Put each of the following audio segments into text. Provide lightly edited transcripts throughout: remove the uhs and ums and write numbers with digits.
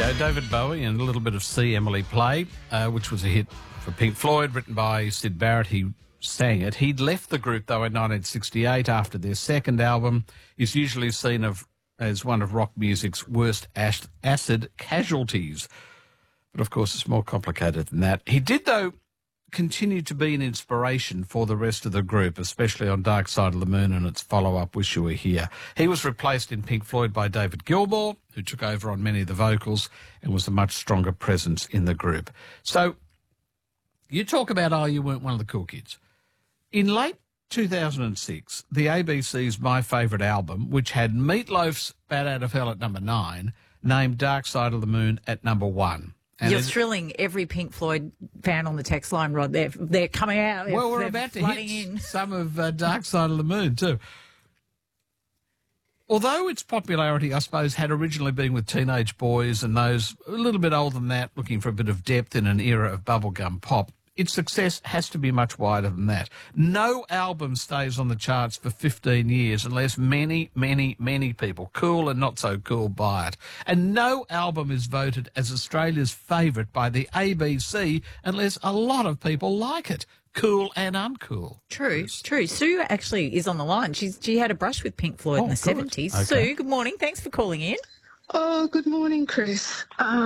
go. David Bowie and a little bit of See Emily Play, which was a hit for Pink Floyd, written by Syd Barrett. He sang it. He'd left the group, though, in 1968 after their second album. He's usually seen as one of rock music's worst acid casualties. But, of course, it's more complicated than that. He did, though, continue to be an inspiration for the rest of the group, especially on Dark Side of the Moon and its follow-up, Wish You Were Here. He was replaced in Pink Floyd by David Gilmour, who took over on many of the vocals and was a much stronger presence in the group. So you talk about, you weren't one of the cool kids. In late 2006, the ABC's My Favourite Album, which had Meatloaf's Bat Out of Hell at number 9, named Dark Side of the Moon at number 1. And you're thrilling every Pink Floyd fan on the text line, Rod. They're coming out. Well, we're about to hit some of Dark Side of the Moon too. Although its popularity, I suppose, had originally been with teenage boys and those a little bit older than that looking for a bit of depth in an era of bubblegum pop, its success has to be much wider than that. No album stays on the charts for 15 years unless many, many, many people, cool and not so cool, buy it. And no album is voted as Australia's favourite by the ABC unless a lot of people like it, cool and uncool. True. Sue actually is on the line. She had a brush with Pink Floyd in the 70s. Okay. Sue, good morning. Thanks for calling in. Oh, good morning, Chris.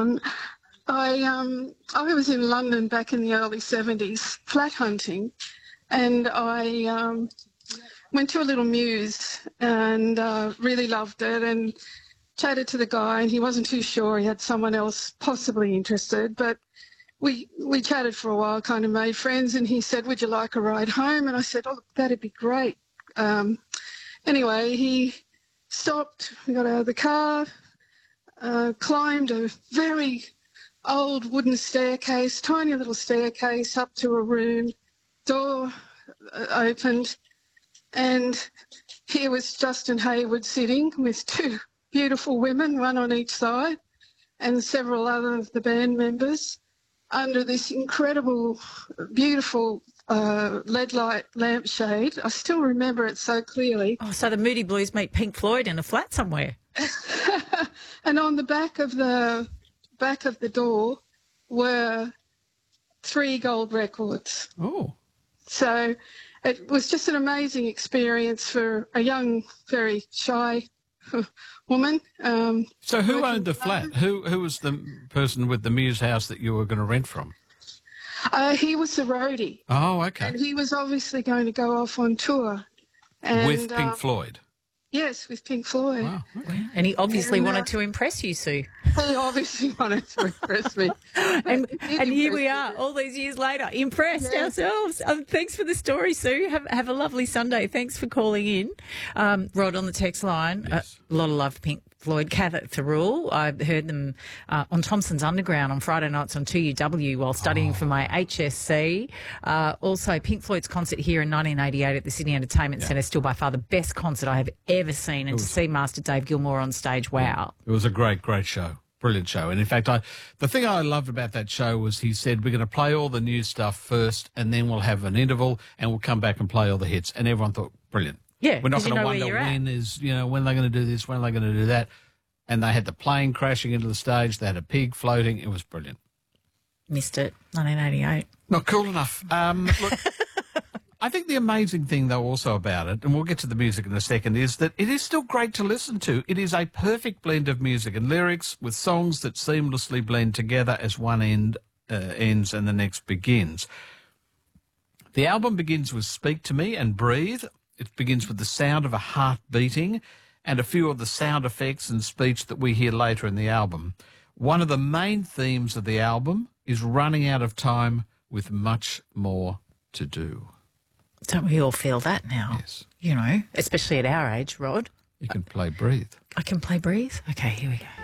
I was in London back in the early 70s, flat hunting, and I went to a little muse and really loved it and chatted to the guy, and he wasn't too sure. He had someone else possibly interested, but we chatted for a while, kind of made friends, and he said, would you like a ride home? And I said, oh, that'd be great. Anyway, he stopped, we got out of the car, climbed a very old wooden staircase, tiny little staircase up to a room, door opened, and here was Justin Hayward sitting with two beautiful women, one on each side, and several other of the band members under this incredible, beautiful lead light lampshade. I still remember it so clearly. Oh, so the Moody Blues meet Pink Floyd in a flat somewhere. And on the back of the door were 3 gold records. Oh. So it was just an amazing experience for a young, very shy woman. So who owned the flat? Who was the person with the Muse house that you were going to rent from? He was the roadie. Oh, okay. And he was obviously going to go off on tour. And, with Pink Floyd? Yes, with Pink Floyd. Wow. Okay. And he obviously wanted to impress you, Sue. He obviously wanted to impress me. and here we are, all these years later, impressed ourselves. Thanks for the story, Sue. Have a lovely Sunday. Thanks for calling in. Rod on the text line, yes. A lot of love for Pink Floyd. Kath at Thirroul. I heard them on Thompson's Underground on Friday nights on 2UW while studying for my HSC. Also, Pink Floyd's concert here in 1988 at the Sydney Entertainment Centre, still by far the best concert I have ever seen. And to see Master Dave Gilmour on stage, wow. It was a great, great show. Brilliant show. And in fact, the thing I loved about that show was he said, we're going to play all the new stuff first and then we'll have an interval and we'll come back and play all the hits. And everyone thought, brilliant. Yeah, we're not going to wonder when they're going to do this, when they're going to do that. And they had the plane crashing into the stage. They had a pig floating. It was brilliant. Missed it. 1988. Not cool enough. Look, I think the amazing thing, though, also about it, and we'll get to the music in a second, is that it is still great to listen to. It is a perfect blend of music and lyrics with songs that seamlessly blend together as one end ends and the next begins. The album begins with Speak to Me and Breathe. It begins with the sound of a heart beating and a few of the sound effects and speech that we hear later in the album. One of the main themes of the album is running out of time with much more to do. Don't we all feel that now? Yes. You know, especially at our age, Rod. You can play Breathe. I can play Breathe? Okay, here we go.